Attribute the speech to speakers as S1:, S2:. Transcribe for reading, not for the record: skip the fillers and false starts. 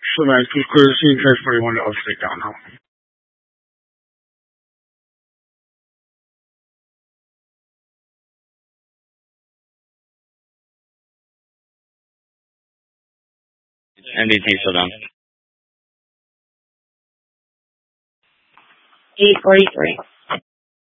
S1: 是的，because he tries 41 to upstate down now.
S2: NDT still down.
S3: 843.